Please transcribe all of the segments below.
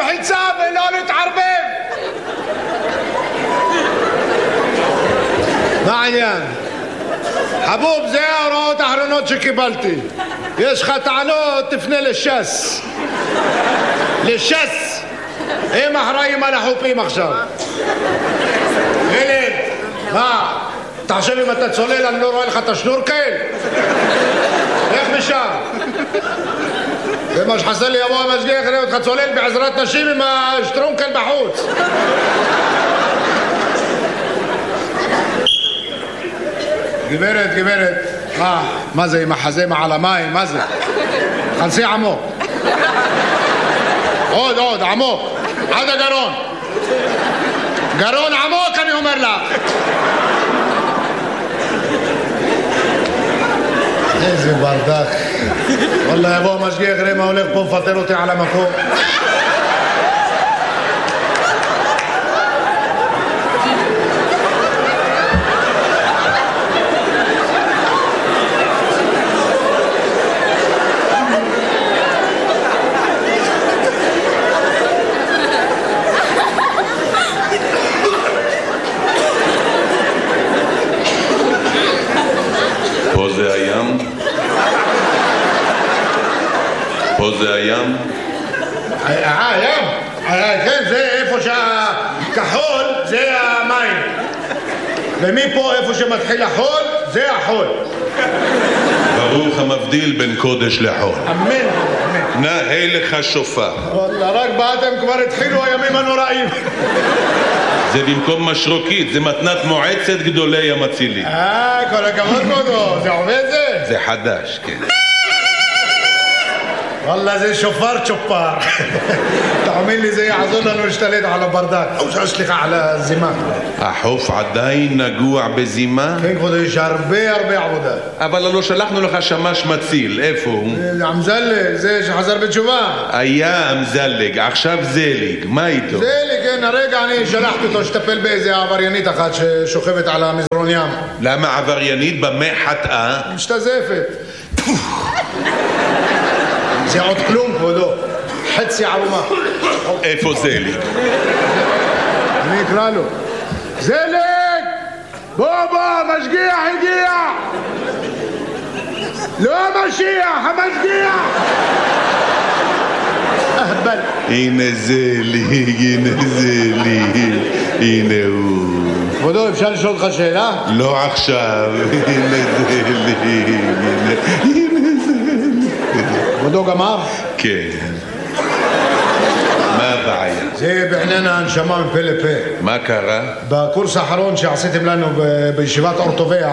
לחיצה ולא להתערבב. מה העניין? חבוב, זה ההוראות האחרונות שקיבלתי. יש לך טענות, תפנה לש"ס. לש"ס. הם אחראים על החופים עכשיו. ילד, מה? אתה חושב אם אתה צולל אני לא רואה לך את השנורקל? איך משם? זה מה שחסר לי, יבוא המשגיח יראה אותך צולל בעזרת נשים עם השטרונקל בחוץ. גברת, מה זה עם החזה מעל המים? מה זה? חנסי עמוק. עוד, עמוק. עד הגרון. גרון עמוק אני אומר לך. איזה ברדק. וואלה יבוא המשגיח יראה מה הולך פה מפטר אותי על המקום. פה זה הים? הים? כן, זה איפה שהכחול זה המים. ומפה איפה שמתחיל החול זה החול. ברוך המבדיל בין קודש לחול. אמן. נאה לך שופר. וואלה, רק באתם כבר התחילו הימים הנוראים. זה במקום משרוקית, זה מתנת מועצת גדולי המצילים. כל הכבוד כבודו, זה עובד זה? זה חדש, כן. וואלה זה שופר צ'ופר. תאמין לי זה יעזור לנו להשתלט על הברדק. סליחה, על הזימה. החוף עדיין נגוע בזימה? כן כבודו, יש הרבה עבודה. אבל לא שלחנו לך שמש מציל, איפה הוא? אמזלג, זה שחזר בתשובה. היה אמזלג, עכשיו זליג, מה איתו? זליג, כן, הרגע אני שלחתי אותו שטפל באיזה עבריינית אחת ששוכבת על המזרון ים. למה עבריינית? במה חטאה? משתזפת. זה עוד כלום כבודו, חצי ערומה. איפה זליג? אני אקרא לו. זליג! בוא, משגיח הגיע! לא המשיח, המשגיח! אהבל. הנה זליג, הנה הוא. כבודו, אפשר לשאול אותך שאלה? לא עכשיו, הנה זליג, כבודו גמר? כן. מה הבעיה? זה בעניין ההנשמה מפה לפה. מה קרה? בקורס האחרון שעשיתם לנו בישיבת אור טובע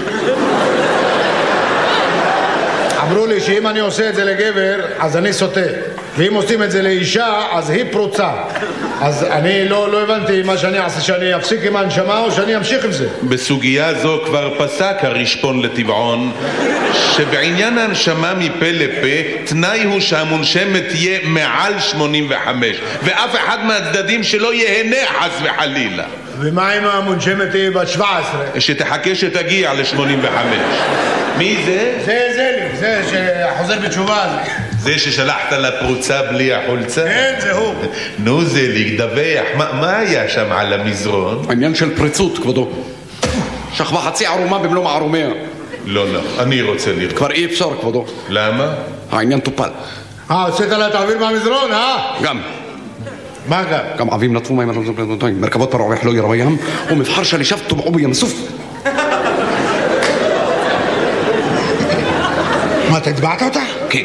אמרו לי שאם אני עושה את זה לגבר אז אני סוטה, ואם עושים את זה לאישה אז היא פרוצה. אז אני לא הבנתי מה שאני אעשה, שאני אפסיק עם ההנשמה או שאני אמשיך עם זה. בסוגיה זו כבר פסק הרשפון לטבעון שבעניין ההנשמה מפה לפה תנאי הוא שהמונשמת תהיה מעל 85 ואף אחד מהצדדים שלא יהנה חס וחלילה. ומה אם המונשמת היא בת 17? שתחכה שתגיע ל-85. מי זה? זה שחוזר בתשובה. זה ששלחת לפרוצה בלי החולצה? כן, זה הוא. נו זליג, דווח, מה היה שם על המזרון? העניין של פריצות, כבודו. שכבה חצי ערומה במלוא מערומיה. לא, אני רוצה לראות. כבר אי אפשר, כבודו. למה? העניין טופל. הוצאת לה תעביר מהמזרון, גם. מה גם? גם עבים נטפו מים מרכבות פרעוח לא ירא בים ומבחר שלישיו טובעו בים סוף. מה, אתה הצבעת אותה? כן.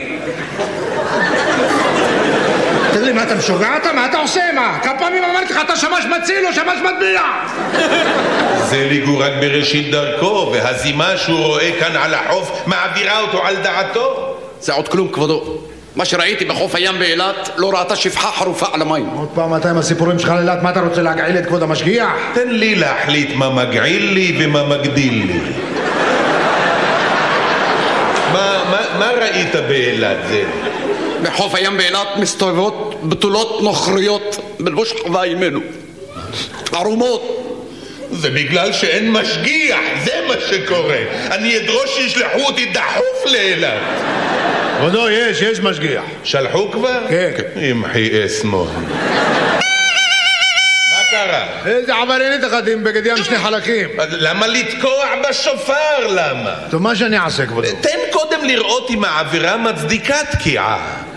תגיד לי, מה אתה משוגע אותה? מה אתה עושה? מה? כמה פעמים אמרתי לך, אתה שמש מציל או שמש מטביע? זליג הוא רק בראשית דרכו, והזימה שהוא רואה כאן על החוף מעבירה אותו על דעתו. זה עוד כלום, כבודו. מה שראיתי בחוף הים באילת לא ראתה שפחה חרופה על המים. עוד פעם אתה עם הסיפורים שלך לאילת, מה אתה רוצה להגעיל את כבוד המשגיח? תן לי להחליט מה מגעיל לי ומה מגדיל לי. מה ראית באילת זה? בחוף הים באילת מסתובבות בתולות נוכריות בלבוש חווה אימנו ערומות. זה בגלל שאין משגיח, זה מה שקורה. אני אדרוש שישלחו אותי דחוף לאילת. כבודו, יש משגיח. שלחו כבר? כן. ימחי אסמו. מה קרה? איזה עבריינית אחת עם בגד ים שני חלקים. למה לתקוע בשופר? למה? טוב, מה שאני אעשה, כבודו? תן קודם לראות אם העבירה מצדיקה תקיעה.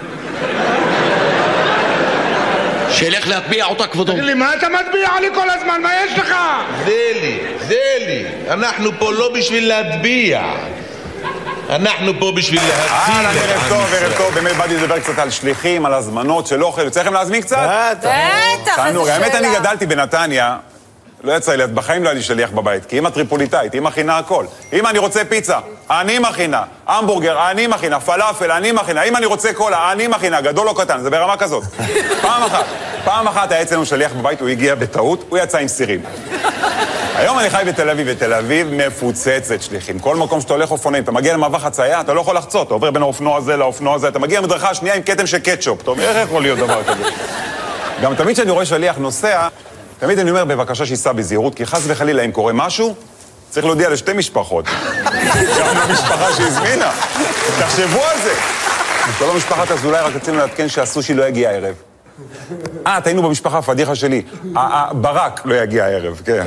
שילך להטביע אותה, כבודו. תגיד לי, מה אתה מטביע לי כל הזמן? מה יש לך? זה לי. אנחנו פה לא בשביל להטביע. אנחנו פה בשביל להציל. ערב טוב. באמת באתי לדבר קצת על שליחים, על הזמנות של אוכל. יוצא לכם להזמין קצת? בטח, תענוג. האמת, אני גדלתי בנתניה. לא יצא לי, בחיים לא היה לי שליח בבית, כי אמא טריפוליטאית, היא מכינה הכל. אם אני רוצה פיצה, אני מכינה. המבורגר, אני מכינה. פלאפל, אני מכינה. אם אני רוצה קולה, אני מכינה. גדול או קטן, זה ברמה כזאת. פעם אחת היה אצלנו שליח בבית, הוא הגיע בטעות, הוא יצא עם סירים. היום אני חי בתל אביב, ותל אביב מפוצצת שליחים. כל מקום שאתה הולך אופנועים, אתה מגיע למעבר חצייה, אתה לא יכול לחצות. אתה עובר בין האופנוע הזה לאופנוע הזה, אתה מגיע למדרכה השנייה עם כתם של קטשופ. אתה אומר, איך יכול להיות דבר כזה? גם תמיד כשאני רואה שליח נוסע, תמיד אני אומר, בבקשה שיסע בזהירות, כי חס וחלילה אם קורה משהו, צריך להודיע לשתי משפחות. גם למשפחה שהזמינה. תחשבו על זה. שלום משפחת אזולאי, רק רצינו לעדכן שהסושי לא יגיע הערב. תהיינו במשפחה, פדיחה שלי. ברק לא יגיע הערב, כן.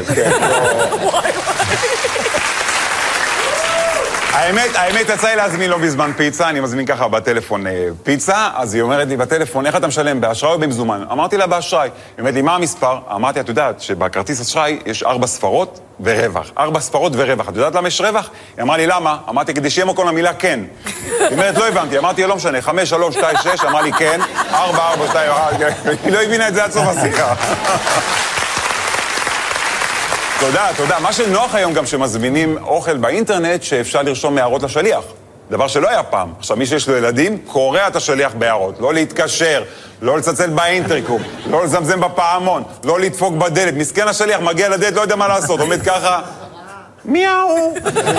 האמת יצא לי להזמין לא בזמן פיצה, אני מזמין ככה בטלפון פיצה, אז היא אומרת לי בטלפון, איך אתה משלם, באשראי או במזומן? אמרתי לה באשראי. היא אומרת לי, מה המספר? אמרתי, את יודעת שבכרטיס אשראי יש 4 ספרות ורווח. 4 ספרות ורווח. את יודעת למה יש רווח? היא אמרה לי, למה? אמרתי, כדי שיהיה מקום למילה כן. היא אומרת, לא הבנתי. אמרתי, לא משנה, 5, 3, 2, 6, אמרה לי כן, 4, 4, 2, היא לא הבינה את זה עד סוף השיחה. תודה. מה שנוח היום גם שמזמינים אוכל באינטרנט שאפשר לרשום הערות לשליח. דבר שלא היה פעם. עכשיו, מי שיש לו ילדים, קורא את השליח בהערות. לא להתקשר, לא לצלצל באינטרקום, לא לזמזם בפעמון, לא לדפוק בדלת. מסכן השליח מגיע לדלת, לא יודע מה לעשות. עומד ככה, מיאו.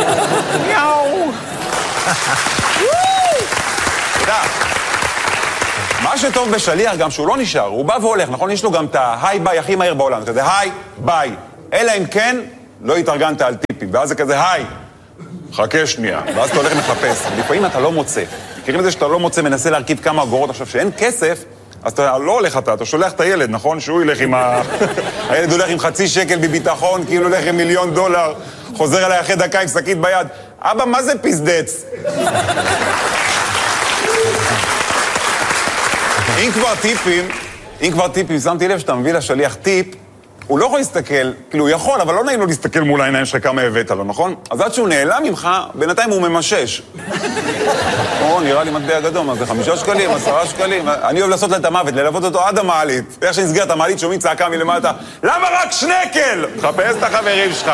תודה. מה שטוב בשליח גם שהוא לא נשאר, הוא בא והולך, נכון? יש לו גם את ההיי ביי הכי מהיר בעולם. אתה יודע, היי ביי. אלא אם כן, לא התארגנת על טיפים, ואז זה כזה, היי, חכה שנייה, ואז אתה הולך מחפש. לפעמים אתה לא מוצא. מכירים את זה שאתה לא מוצא, מנסה להרכיב כמה אגורות עכשיו, שאין כסף, אז אתה לא הולך אתה שולח את הילד, נכון? שהוא ילך עם הילד הולך עם 0.5 שקל בביטחון, כאילו הולך עם $1,000,000, חוזר אליי אחרי דקה עם שקית ביד. אבא, מה זה פסדץ? אם כבר טיפים, שמתי לב שאתה מביא לשליח טיפ, הוא לא יכול להסתכל, כאילו הוא יכול, אבל לא נעים לו להסתכל מול העיניים שלך כמה הבאת לו, נכון? אז עד שהוא נעלם ממך, בינתיים הוא ממשש. נראה לי מטבע גדול, מה זה 5 שקלים, 10 שקלים? אני אוהב לעשות לה את המוות, ללוות אותו עד המעלית. איך שנסגר את המעלית, שומעים צעקה מלמטה, למה רק שנקל? תחפש את החברים שלך.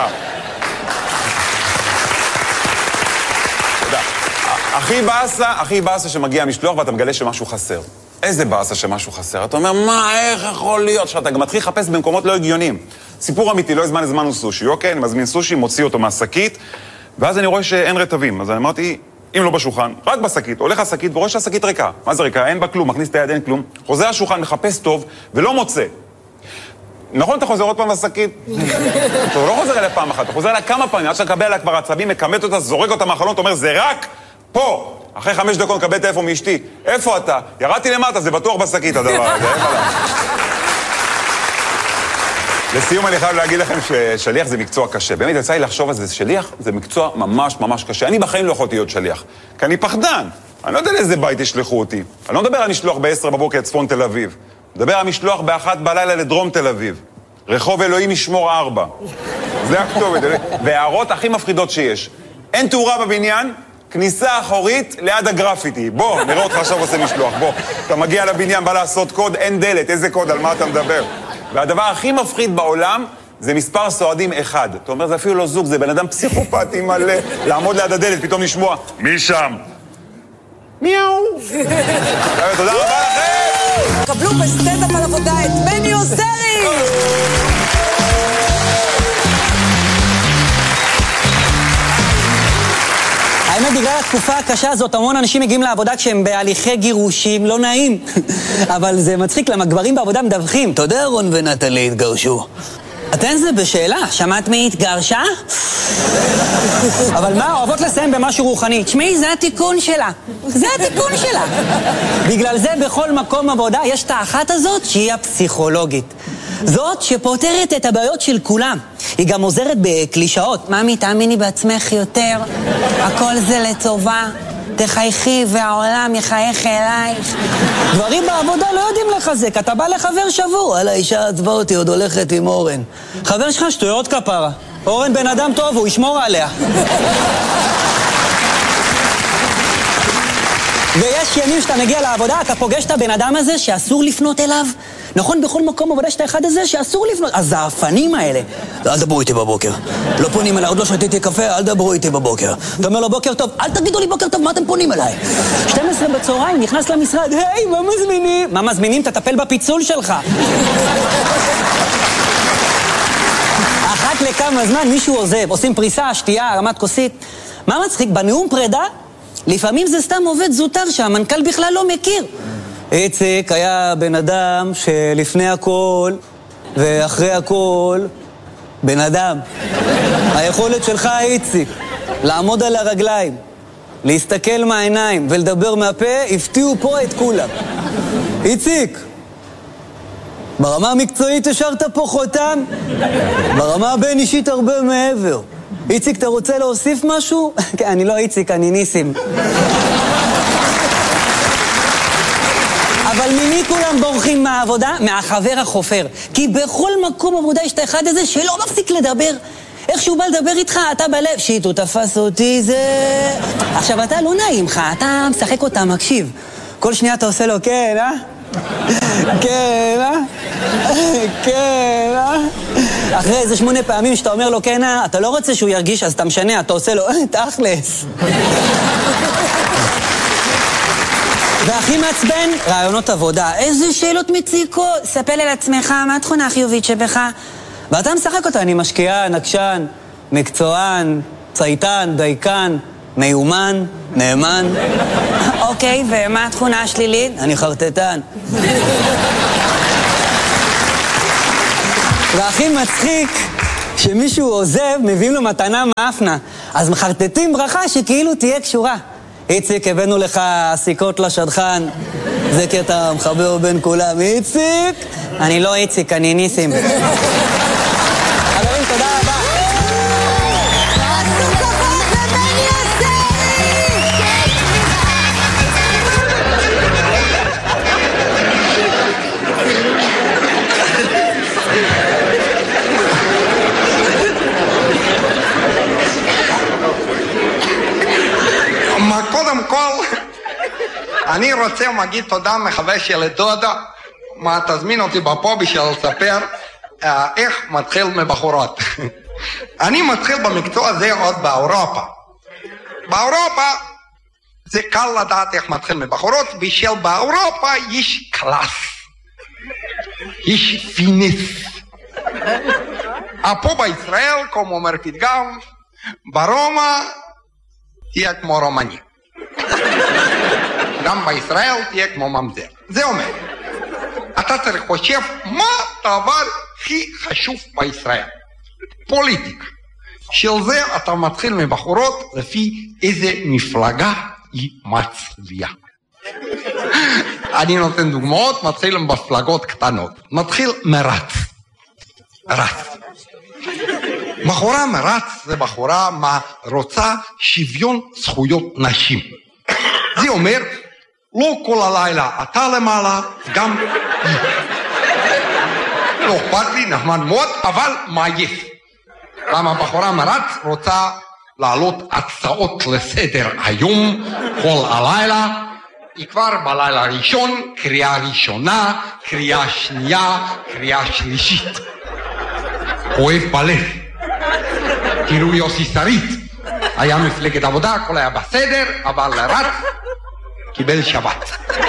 תודה. הכי באסה שמגיע משלוח ואתה מגלה שמשהו חסר. איזה באסה שמשהו חסר. אתה אומר, מה, איך יכול להיות? שאתה גם מתחיל לחפש במקומות לא הגיוניים. סיפור אמיתי, לא הזמנו סושי, אוקיי? אני מזמין סושי, מוציא אותו מהשקית, ואז אני רואה שאין רטבים. אז אני אמרתי, אם לא בשולחן, רק בשקית, הולך לשקית ורואה שהשקית ריקה. מה זה ריקה? אין בה כלום, מכניס את היד, אין כלום. חוזר לשולחן, מחפש טוב, ולא מוצא. נכון, אתה חוזר עוד פעם לשקית? אתה לא חוזר אליה פעם אחת, אתה חוזר אליה כמה פעמים, עד שאתה מקבל עליה כבר עצבים, מקמת אותה, זורק אותה מהחלון, אתה אומר, זה רק פה. אחרי 5 דקות נקבל טלפון מאשתי. איפה אתה? ירדתי למטה, זה בטוח בשקית הדבר הזה. לסיום אני חייב להגיד לכם ששליח זה מקצוע קשה. באמת יצא לי לחשוב על זה, שליח זה מקצוע ממש ממש קשה. אני בחיים לא יכולתי להיות שליח, כי אני פחדן. אני לא יודע לאיזה בית ישלחו אותי. אני לא מדבר על משלוח ב-10 בבוקר לצפון תל אביב. מדבר על משלוח ב-1 בלילה לדרום תל אביב. רחוב אלוהים ישמור 4. זה הכתובת. וההערות הכי מפחידות שיש. אין תאורה בבניין, כניסה אחורית ליד הגרפיטי. בוא, נראה אותך עכשיו עושה משלוח. בוא, אתה מגיע לבניין, בא לעשות קוד, אין דלת. איזה קוד? על מה אתה מדבר? והדבר הכי מפחיד בעולם זה מספר סועדים 1. אתה אומר, זה אפילו לא זוג, זה בן אדם פסיכופתי מלא. לעמוד ליד הדלת, פתאום לשמוע, מי שם? מיאו. תודה רבה לכם. קבלו בסטנדאפ על עבודה את מני עוזרי. האמת, בגלל התקופה הקשה הזאת, המון אנשים מגיעים לעבודה כשהם בהליכי גירושים, לא נעים. אבל זה מצחיק, למה גברים בעבודה מדווחים. אתה יודע, רון ונטלי התגרשו. אתן זה בשאלה, שמעת מי התגרשה? אבל מה, אוהבות לסיים במשהו רוחני. תשמעי, זה התיקון שלה. זה התיקון שלה. בגלל זה בכל מקום עבודה יש את האחת הזאת שהיא הפסיכולוגית. זאת שפותרת את הבעיות של כולם. היא גם עוזרת בקלישאות. ממי, תאמיני בעצמך יותר. הכל זה לטובה. תחייכי והעולם יחייך אלייך. דברים בעבודה לא יודעים לחזק. אתה בא לחבר שבור. על האישה עצבה אותי, עוד הולכת עם אורן. חבר שלך שטויות כפרה. אורן בן אדם טוב, הוא ישמור עליה. ויש ימים שאתה מגיע לעבודה, אתה פוגש את הבן אדם הזה שאסור לפנות אליו. נכון, בכל מקום עבודה שאתה אחד הזה שאסור לפנות. אז האפנים האלה, אל דברו איתי בבוקר. לא פונים אליי, עוד לא שתיתי קפה, אל דברו איתי בבוקר. אתה אומר לו בוקר טוב, אל תגידו לי בוקר טוב, מה אתם פונים אליי? 12 בצהריים, נכנס למשרד, היי, מה מזמינים? מה מזמינים? תטפל בפיצול שלך. אחת לכמה זמן מישהו עוזב, עושים פריסה, שתייה, הרמת כוסית. מה מצחיק? בנאום פרידה, לפעמים זה סתם עובד זוטר שהמנכ"ל בכלל לא מכיר. איציק היה בן אדם שלפני הכל ואחרי הכל בן אדם. היכולת שלך, איציק, לעמוד על הרגליים, להסתכל מהעיניים ולדבר מהפה, הפתיעו פה את כולם. איציק, ברמה המקצועית השארת פה חותם, ברמה הבין אישית הרבה מעבר. איציק, אתה רוצה להוסיף משהו? כן, אני לא איציק, אני ניסים. אבל ממי כולם בורחים מהעבודה? מהחבר החופר. כי בכל מקום עבודה יש את האחד הזה שלא מפסיק לדבר. איך שהוא בא לדבר איתך, אתה בלב, שיט, הוא תפס אותי, זה... עכשיו, אתה לא נעים לך, אתה משחק אותה, מקשיב. כל שנייה אתה עושה לו, כן, אה? כן, אה? כן, אה? אחרי איזה 8 פעמים שאתה אומר לו, כן, אה? אתה לא רוצה שהוא ירגיש, אז אתה משנה, אתה עושה לו, תכלס. והכי מעצבן, רעיונות עבודה. איזה שאלות מציקות. ספר על עצמך, מה התכונה החיובית שבך? ואתה משחק אותה, אני משקיען, עקשן, מקצוען, צייתן, דייקן, מיומן, נאמן. אוקיי, ומה התכונה השלילית? אני חרטטן. והכי מצחיק, שמישהו עוזב, מביאים לו מתנה מאפנה. אז מחרטטים ברכה שכאילו תהיה קשורה. איציק, הבאנו לך סיכות לשדכן. זה קטע מחבר בין כולם. איציק? אני לא איציק, אני ניסים. חברים, תודה רבה. קודם כל, אני רוצה להגיד תודה מחבר של דודה, מה תזמין אותי בפה בשביל לספר איך מתחיל מבחורות. אני מתחיל במקצוע הזה עוד באירופה. באירופה זה קל לדעת איך מתחיל מבחורות, בשביל באירופה יש קלאס, יש פיניס. פה בישראל, כמו אומר פתגם, ברומא תהיה כמו רומני. גם בישראל תהיה כמו ממזר. זה אומר, אתה צריך חושב מה הדבר הכי חשוב בישראל. פוליטיקה. של זה אתה מתחיל מבחורות לפי איזה מפלגה היא מצביעה. אני נותן דוגמאות, מתחיל עם מפלגות קטנות. מתחיל מרץ. רץ. בחורה מרץ זה בחורה מה רוצה שוויון זכויות נשים. זה אומר, לא כל הלילה אתה למעלה, גם היא. לא אכפת לי, נחמד מאוד, אבל מה יש? למה בחורה מרץ רוצה לעלות הצעות לסדר היום, כל הלילה, היא כבר בלילה הראשון, קריאה ראשונה, קריאה שנייה, קריאה שלישית. אוהב בלב. תראו יוסי שריד, היה מפלגת עבודה, הכל היה בסדר, אבל רץ, קיבל שבת.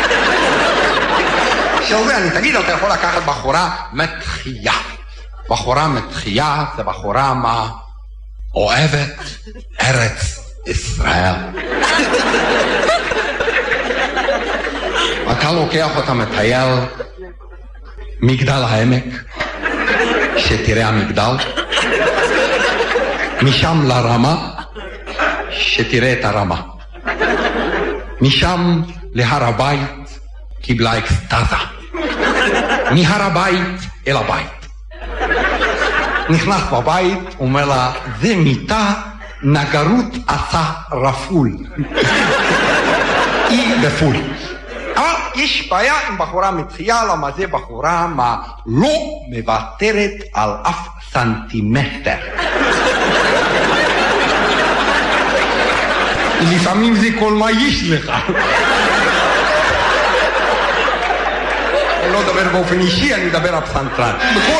של זה אני תגיד, אתה יכול לקחת בחורה מתחייה. בחורה מתחייה זה בחורה מה אוהבת ארץ ישראל. אתה לוקח אותה מטייל מגדל העמק, שתראה המגדל, משם לרמה, שתראה את הרמה. משם להר הבית קיבלה אקסטזה. מהר הבית אל הבית. נכנס בבית, אומר לה, זה מיטה, נגרות עשה רפול. היא בפול. אבל יש בעיה עם בחורה מתחייה, למה זה בחורה מה לא מוותרת על אף סנטימטר. לפעמים זה כל מה יש לך. אני לא אדבר באופן אישי, אני אדבר הפסנתרן.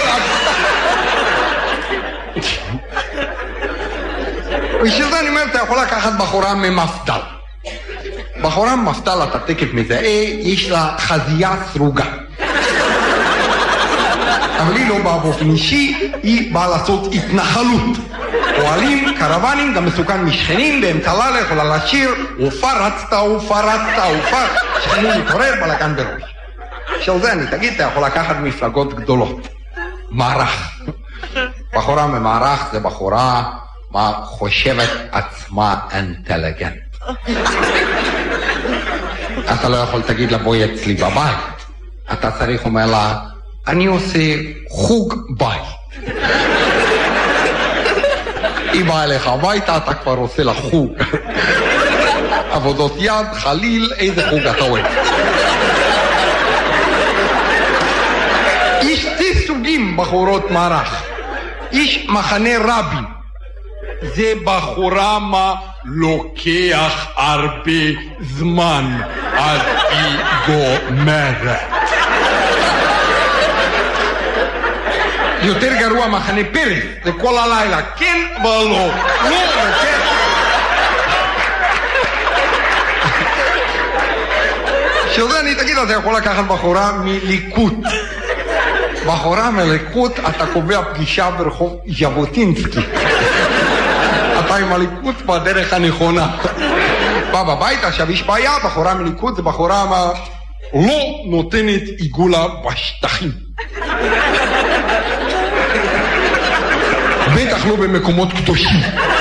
ושזה אני אומר, אתה יכול לקחת בחורה ממפדל. בחורה ממפדל, אתה תקף מזהה, יש לה חזייה סרוגה. אבל היא לא באה באופן אישי, היא באה לעשות התנחלות. פועלים, קרוונים, גם מסוכן משכנים, באמצע לילה יכולה לשיר, ופרצת, שכנים מתעורר, בלגן בראש. של זה אני תגיד, אתה יכול לקחת מפלגות גדולות. מערך. בחורה ממערך זה בחורה מה חושבת עצמה אינטליגנט. אתה לא יכול תגיד לה בואי אצלי בבית. אתה צריך אומר לה, אני עושה חוג בית. היא באה אליך הביתה, אתה כבר עושה לה חוג. עבודות יד, חליל, איזה חוג אתה אוהב. יש שתי סוגים בחורות מערך. יש מחנה רבי. זה בחורה מה לוקח הרבה זמן עד היא גומרת. יותר גרוע מחנה פרס, זה כל הלילה, כן ולא, לא וכן. שזה אני תגיד, אתה יכול לקחת בחורה מליכוד. בחורה מליכוד, אתה קובע פגישה ברחוב ז'בוטינסקי. אתה עם הליכוד בדרך הנכונה. בא בבית, עכשיו יש בעיה, בחורה מליכוד זה בחורה מה לא נותנת עיגולה בשטחים. בטח לא במקומות קדושים.